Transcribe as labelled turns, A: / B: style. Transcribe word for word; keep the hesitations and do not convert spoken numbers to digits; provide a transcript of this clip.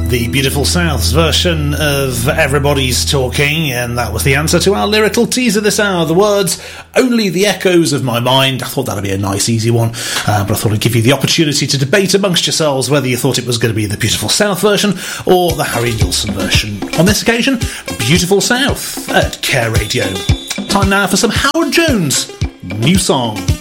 A: The Beautiful South's version of Everybody's Talking, and that was the answer to our lyrical teaser this hour. The words, Only the Echoes of My Mind. I thought that'd be a nice, easy one, uh, but I thought I'd give you the opportunity to debate amongst yourselves whether you thought it was going to be the Beautiful South version or the Harry Nilsson version. On this occasion, Beautiful South at Care Radio. Time now for some Howard Jones. New song.